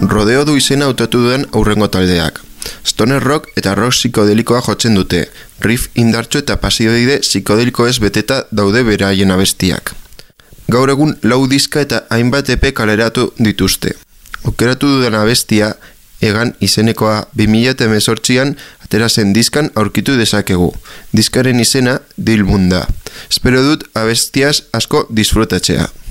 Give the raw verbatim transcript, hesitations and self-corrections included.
Rodeo du izena hautatu duen aurrengo taldeak. Stoner rock eta rock psikodelikoa jotzen dute, riff indartsu eta pasioide psikodeliko ez beteta daude beraien abestiak. Gaur egun lau diska eta hainbat E P kaleratu dituzte. Aukeratu dudan abestia, Egan izenekoa bi mila hemezortzian atera zen diskan aurkitu dezakegu. Diskaren izena Dilmun da. Espero dut abestiaz asko disfrutatzea.